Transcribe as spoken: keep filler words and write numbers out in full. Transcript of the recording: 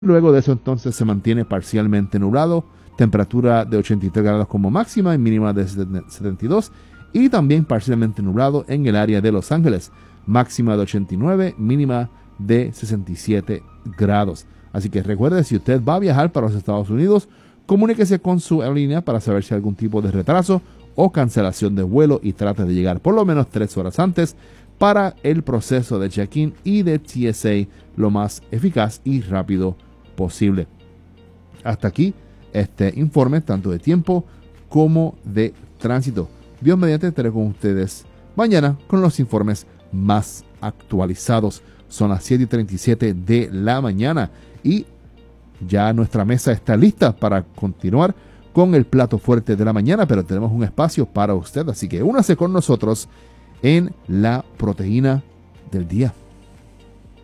Luego de eso entonces se mantiene parcialmente nublado, temperatura de ochenta y tres grados como máxima y mínima de setenta y dos, y también parcialmente nublado en el área de Los Ángeles, máxima de ochenta y nueve, mínima de sesenta y siete grados. Así que recuerde, si usted va a viajar para los Estados Unidos, comuníquese con su aerolínea para saber si hay algún tipo de retraso o cancelación de vuelo y trate de llegar por lo menos tres horas antes para el proceso de check-in y de T S A lo más eficaz y rápido posible. Hasta aquí este informe tanto de tiempo como de tránsito. Dios mediante estaré con ustedes mañana con los informes más actualizados. Son las siete y treinta y siete de la mañana y ya nuestra mesa está lista para continuar con el plato fuerte de la mañana, pero tenemos un espacio para usted, así que únase con nosotros en la proteína del día.